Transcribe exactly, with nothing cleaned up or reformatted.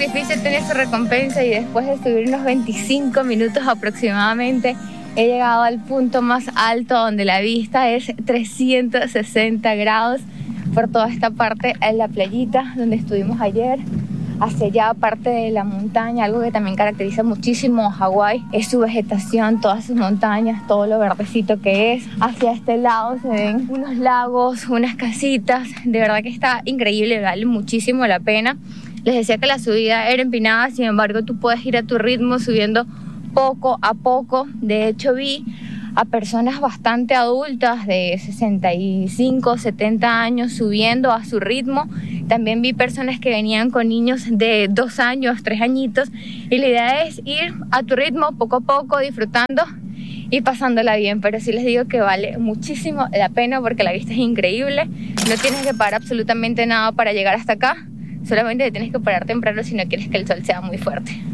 sacrificio tiene su recompensa y después de subir unos veinticinco minutos aproximadamente, he llegado al punto más alto donde la vista es trescientos sesenta grados por toda esta parte en la playita donde estuvimos ayer. Hacia allá, parte de la montaña, algo que también caracteriza muchísimo a Hawái es su vegetación, todas sus montañas, todo lo verdecito que es. Hacia este lado se ven unos lagos, unas casitas, de verdad que está increíble, vale muchísimo la pena. Les decía que la subida era empinada, sin embargo tú puedes ir a tu ritmo subiendo poco a poco. De hecho vi a personas bastante adultas de sesenta y cinco, setenta años subiendo a su ritmo. También vi personas que venían con niños de dos años, tres añitos, y la idea es ir a tu ritmo poco a poco, disfrutando y pasándola bien. Pero sí les digo que vale muchísimo la pena porque la vista es increíble. No tienes que pagar absolutamente nada para llegar hasta acá, solamente tienes que parar temprano si no quieres que el sol sea muy fuerte.